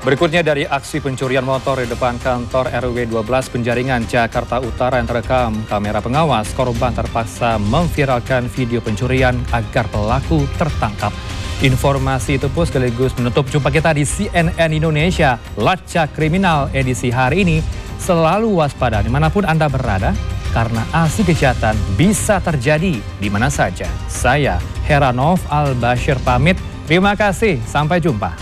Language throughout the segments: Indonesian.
Berikutnya dari aksi pencurian motor di depan kantor RW 12 Penjaringan, Jakarta Utara yang terekam kamera pengawas, korban terpaksa memviralkan video pencurian agar pelaku tertangkap. Informasi itu pun sekaligus menutup jumpa kita di CNN Indonesia. Lacak Kriminal edisi hari ini, selalu waspada dimanapun Anda berada, karena aksi kejahatan bisa terjadi di mana saja. Saya Heranov Al-Bashir pamit, terima kasih, sampai jumpa.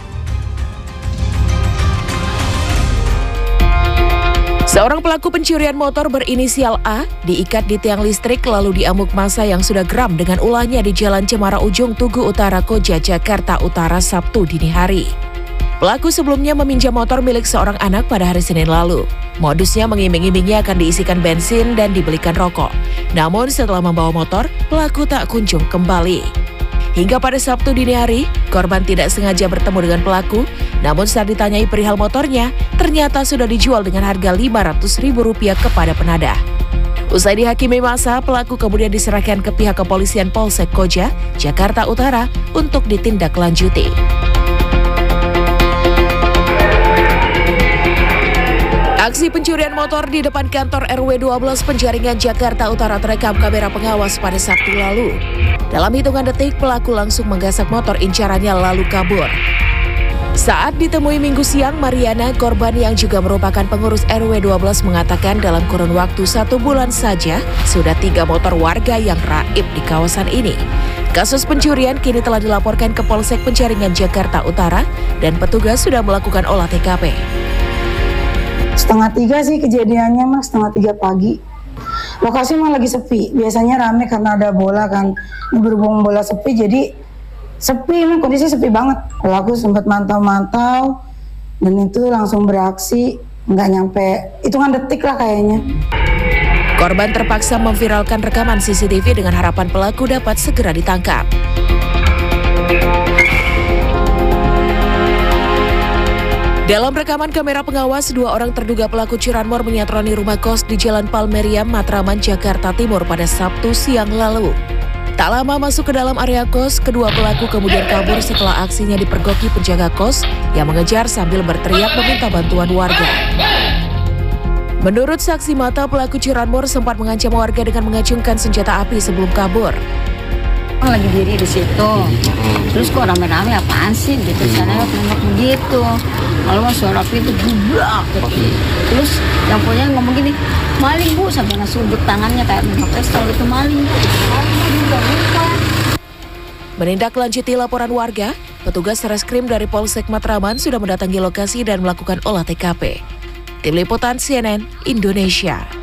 Seorang pelaku pencurian motor berinisial A diikat di tiang listrik lalu diamuk massa yang sudah geram dengan ulahnya di Jalan Cemara Ujung, Tugu Utara, Koja, Jakarta Utara, Sabtu dini hari. Pelaku sebelumnya meminjam motor milik seorang anak pada hari Senin lalu. Modusnya mengiming-imingnya akan diisikan bensin dan dibelikan rokok. Namun setelah membawa motor, pelaku tak kunjung kembali. Hingga pada Sabtu dini hari, korban tidak sengaja bertemu dengan pelaku, namun saat ditanyai perihal motornya, ternyata sudah dijual dengan harga Rp500.000 kepada penadah. Usai dihakimi massa, pelaku kemudian diserahkan ke pihak kepolisian Polsek Koja, Jakarta Utara untuk ditindaklanjuti. Aksi pencurian motor di depan kantor RW 12 Penjaringan, Jakarta Utara terekam kamera pengawas pada Sabtu lalu. Dalam hitungan detik, pelaku langsung menggasak motor incarannya lalu kabur. Saat ditemui Minggu siang, Mariana, korban yang juga merupakan pengurus RW 12, mengatakan dalam kurun waktu 1 bulan saja, sudah 3 motor warga yang raib di kawasan ini. Kasus pencurian kini telah dilaporkan ke Polsek Penjaringan, Jakarta Utara, dan petugas sudah melakukan olah TKP. 2:30 sih kejadiannya, Mas, 2:30 pagi. Lokasi mah lagi sepi, biasanya rame karena ada bola kan. Ini berhubung bola sepi, jadi sepi, kondisi sepi banget. Pelaku sempat mantau-mantau, dan itu langsung beraksi, nggak nyampe hitungan detik lah kayaknya. Korban terpaksa memviralkan rekaman CCTV dengan harapan pelaku dapat segera ditangkap. Dalam rekaman kamera pengawas, 2 orang terduga pelaku curanmor menyatroni rumah kos di Jalan Palmeriam, Matraman, Jakarta Timur pada Sabtu siang lalu. Tak lama masuk ke dalam area kos, kedua pelaku kemudian kabur setelah aksinya dipergoki penjaga kos yang mengejar sambil berteriak meminta bantuan warga. Menurut saksi mata, pelaku curanmor sempat mengancam warga dengan mengacungkan senjata api sebelum kabur. Lagi diri di situ, terus kok rame-rame apaan sih gitu, sana nembak begitu, lalu suara api itu gubrak gitu. Terus yang punya ngomong gini, maling bu, sampai ngesudut tangannya kayak nembak pistol gitu, maling. Menindaklanjuti laporan warga, petugas reskrim dari Polsek Matraman sudah mendatangi lokasi dan melakukan olah TKP. Tim Liputan CNN Indonesia.